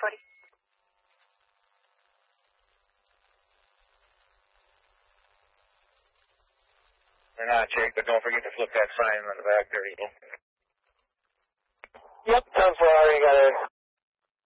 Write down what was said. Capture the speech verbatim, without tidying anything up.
forty. They're not, Jake, but don't forget to flip that sign on the back there, Eagle. Yep, ten four, I already got it.